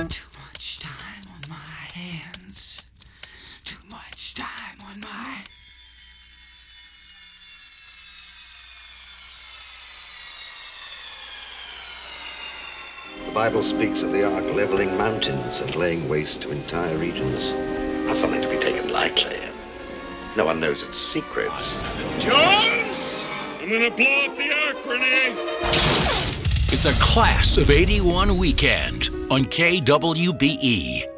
Too much time on my hands. Too much time on my... The Bible speaks of the ark leveling mountains and laying waste to entire regions. Not something to be taken lightly. No one knows its secrets. Jones! I'm gonna blow up the ark grenade! It's a Class of '81 weekend on KWBE.